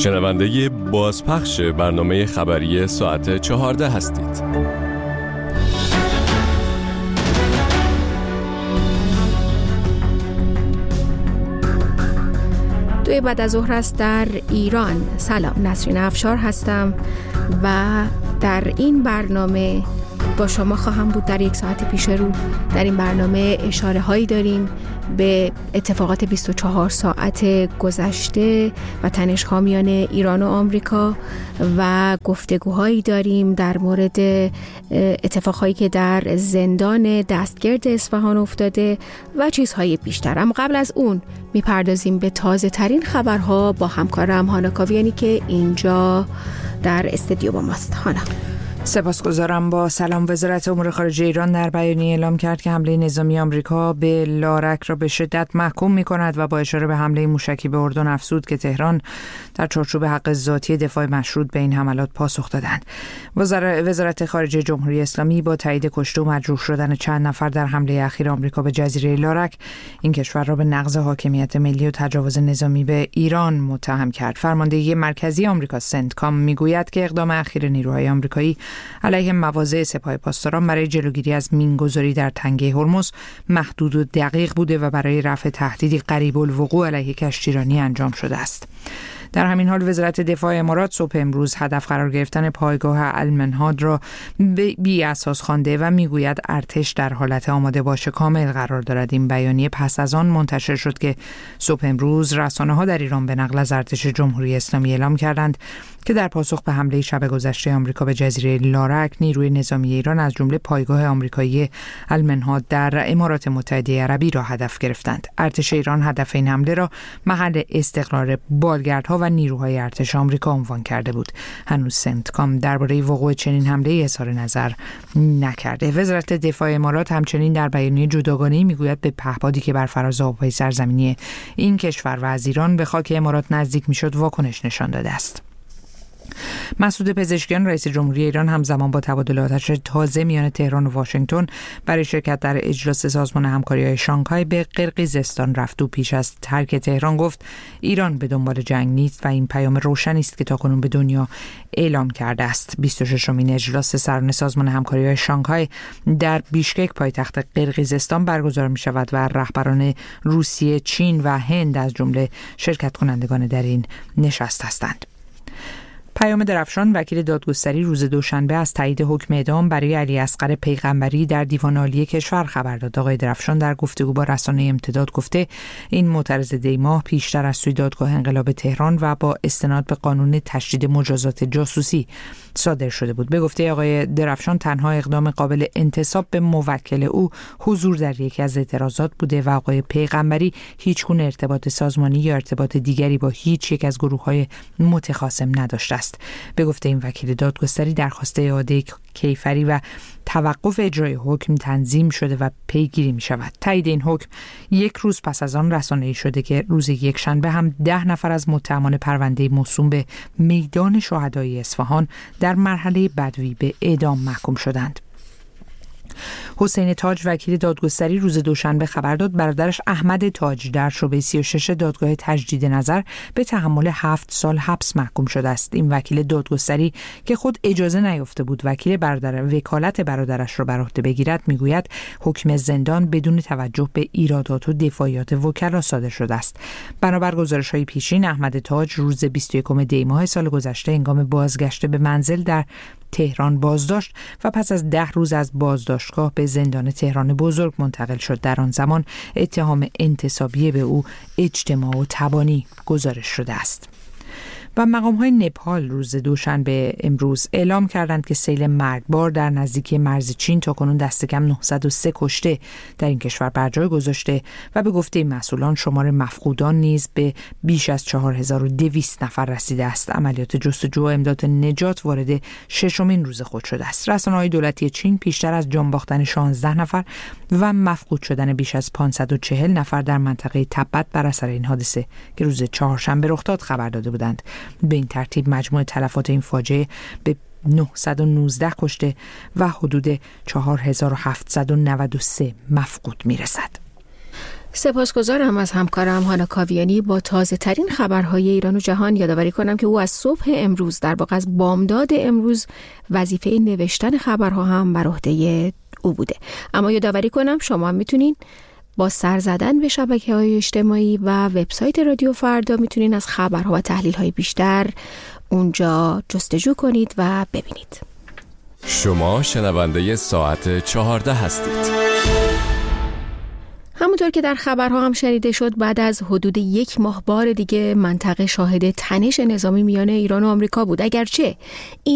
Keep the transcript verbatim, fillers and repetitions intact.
شنونده بازپخش برنامه خبری ساعت چهارده هستید. دوی بعد از ظهر است در ایران. سلام، نسرین افشار هستم و در این برنامه با شما خواهم بود. در یک ساعت پیش رو در این برنامه اشاره هایی داریم به اتفاقات بیست و چهار ساعت گذشته و تنش‌ها میان ایران و آمریکا و گفتگوهایی داریم در مورد اتفاقهایی که در زندان دستگرد اصفهان افتاده و چیزهای بیشتر. اما قبل از اون میپردازیم به تازه ترین خبرها با همکارم هانا کاویانی که اینجا در استودیو با ماست. هانا. سپاسگزارم. با سلام. وزارت امور خارجه ایران در بیانیه اعلام کرد که حمله نظامی آمریکا به لارک را به شدت محکوم می‌کند و با اشاره به حمله موشکی به اردن افزود که تهران در چارچوب حق ذاتی دفاع مشروط به این حملات پاسخ دادند. وزارت خارجه جمهوری اسلامی با تایید کشته و مجروح شدن چند نفر در حمله اخیر آمریکا به جزیره لارک این کشور را به نقض حاکمیت ملی و تجاوز نظامی به ایران متهم کرد. فرماندهی مرکزی آمریکا سنتکام میگوید که اقدام اخیر نیروهای آمریکایی علیه مواضع سپاه پاسداران برای جلوگیری از مینگذاری در تنگه هرمز محدود و دقیق بوده و برای رفع تهدیدی قریب الوقوع علیه کشتیرانی انجام شده است. در همین حال وزارت دفاع امارات صبح امروز هدف قرار گرفتن پایگاه المنهاد را بی اساس خوانده و میگوید ارتش در حالت آماده باش کامل قرار دارد. این بیانیه پس از آن منتشر شد که صبح امروز رسانه‌ها در ایران به نقل از ارتش جمهوری اسلامی اعلام کردند که در پاسخ به حمله شب گذشته آمریکا به جزیره لارک نیروی نظامی ایران از جمله پایگاه آمریکایی المنهاد در امارات متحده عربی را هدف گرفتند. ارتش ایران هدف این حمله را محل استقرار بالگردها و نیروهای ارتش آمریکا عنوان کرده بود. هنوز سنتکام درباره وقوع چنین حمله اظهار نظر نکرده. وزارت دفاع امارات همچنین در بیانیه جداگانه‌ای میگوید به پهپادی که بر فراز آبهای سرزمینی این کشور و از ایران به خاک امارات نزدیک میشد واکنش نشان داده است. مسعود پزشکیان رئیس جمهوری ایران همزمان با تبادل آتش تازه میان تهران و واشنگتن برای شرکت در اجلاس سازمان همکاری‌های شانگهای به قرقیزستان رفت و پیش از ترک تهران گفت ایران به دنبال جنگ نیست و این پیام روشنی است که تاکنون به دنیا اعلام کرده است. بیست و ششمین اجلاس سران سازمان همکاری‌های شانگهای در بیشکک پایتخت قرقیزستان برگزار می شود و رهبران روسیه، چین و هند از جمله شرکت کنندگان در این نشست هستند. پیام درفشان وکیل دادگستری روز دوشنبه از تایید حکم اعدام برای علی اصغر پیغمبری در دیوان عالی کشور خبر داد. آقای درفشان در گفتگو با رسانه امتداد گفته این معترض دیماه پیشتر از سوی دادگاه انقلاب تهران و با استناد به قانون تشدید مجازات جاسوسی صادر شده بود. به گفته آقای درفشان تنها اقدام قابل انتساب به موکل او حضور در یکی از اعتراضات بوده و آقای پیغمبری هیچ گونه ارتباط سازمانی یا ارتباط دیگری با هیچ یک از گروه‌های متخاصم نداشته است. به گفته این وکیل دادگستری درخواست اعاده کیفری و توقف اجرای حکم تنظیم شده و پیگیری می شود. تایید این حکم یک روز پس از آن رسانه‌ای شده که روز یکشنبه هم ده نفر از متهمان پرونده موسوم به میدان شهدای اصفهان در مرحله بدوی به اعدام محکوم شدند. حسین تاج وکیل دادگستری روز دوشنبه خبر داد برادرش احمد تاج در شعبه سی و شش دادگاه تجدید نظر به تحمل هفت سال حبس محکوم شده است. این وکیل دادگستری که خود اجازه نیافته بود وکیل برادر وکالت برادرش را بر عهده بگیرد میگوید حکم زندان بدون توجه به ایرادات و دفاعیات وکلا صادر شده است. بنابر گزارش‌های پیشین احمد تاج روز بیست و یکم دی ماه سال گذشته هنگام بازگشت به منزل در تهران بازداشت و پس از ده روز از بازداشتگاه به زندان تهران بزرگ منتقل شد. در آن زمان اتهام انتصابی به او اجتماع و تبانی گزارش شده است. و مقام‌های نپال روز دوشنبه امروز اعلام کردند که سیل مرگبار در نزدیکی مرز چین تاکنون دست کم نهصد و سه کشته در این کشور بر جای گذاشته و به گفته مسئولان شمار مفقودان نیز به بیش از چهار هزار و دویست نفر رسیده است. عملیات جستجو و امداد نجات وارد ششمین روز خود شده است. رسانه‌های دولتی چین پیشتر از جان باختن شانزده نفر و مفقود شدن بیش از پانصد و چهل نفر در منطقه تبت بر اثر این حادثه که روز چهارشنبه رخ داد خبر داده بودند. به این ترتیب مجموع تلفات این فاجعه به نهصد و نوزده کشته و حدود چهار هزار و هفتصد و نود و سه مفقود میرسد. سپاسگزارم از همکارم هانا کاویانی با تازه ترین خبرهای ایران و جهان. یادآوری کنم که او از صبح امروز، در واقع از بامداد امروز، وظیفه نوشتن خبرها هم بر عهده او بوده. اما یادآوری کنم شما هم میتونین با سر زدن به شبکه‌های اجتماعی و وبسایت رادیو فردا میتونین از خبرها و تحلیل‌های بیشتر اونجا جستجو کنید و ببینید. شما شنونده ساعت چهارده هستید. همونطور که در خبرها هم شنیده شد، بعد از حدود یک ماه بار دیگه منطقه شاهد تنش نظامی میان ایران و آمریکا بود. اگرچه این